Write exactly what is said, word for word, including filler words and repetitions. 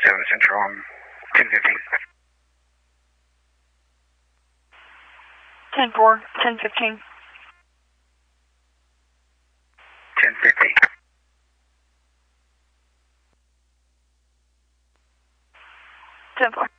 seven Central on ten fifteen. ten four, ten fifteen. ten fifty. ten four.